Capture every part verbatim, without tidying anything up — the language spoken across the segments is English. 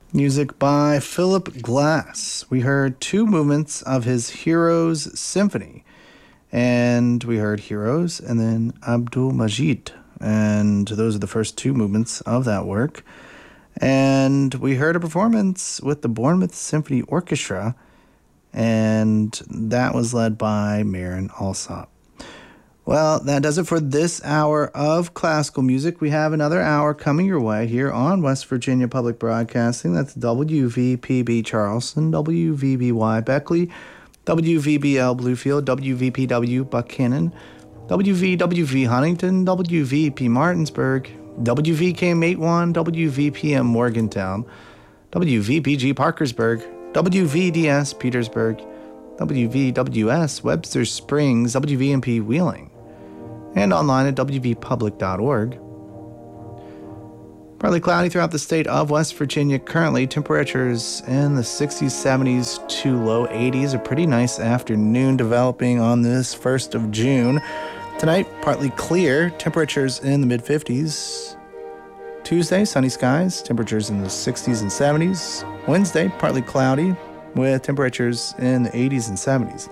Music by Philip Glass. We heard two movements of his Heroes Symphony. And we heard Heroes and then Abdul Majid. And those are the first two movements of that work. And we heard a performance with the Bournemouth Symphony Orchestra. And that was led by Marin Alsop. Well, that does it for this hour of classical music. We have another hour coming your way here on West Virginia Public Broadcasting. That's W V P B Charleston, W V B Y Beckley, W V B L Bluefield, W V P W Buchanan, W V W V Huntington, W V P Martinsburg, W V K Matewan, W V P M Morgantown, W V P G Parkersburg, W V D S Petersburg, W V W S Webster Springs, W V M P Wheeling, and online at W V public dot org. Partly cloudy throughout the state of West Virginia. Currently, temperatures in the sixties, seventies to low eighties. A pretty nice afternoon developing on this first of June. Tonight, partly clear, temperatures in the mid-fifties. Tuesday, sunny skies, temperatures in the sixties and seventies. Wednesday, partly cloudy with temperatures in the eighties and seventies.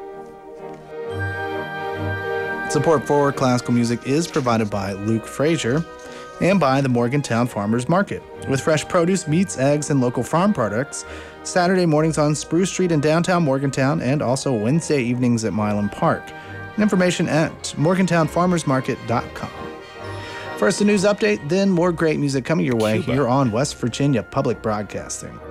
Support for classical music is provided by Luke Frazier and by the Morgantown Farmers Market. With fresh produce, meats, eggs, and local farm products, Saturday mornings on Spruce Street in downtown Morgantown and also Wednesday evenings at Milan Park. Information at morgantown farmers market dot com. First, a news update, then more great music coming your way Cuba. Here on West Virginia Public Broadcasting.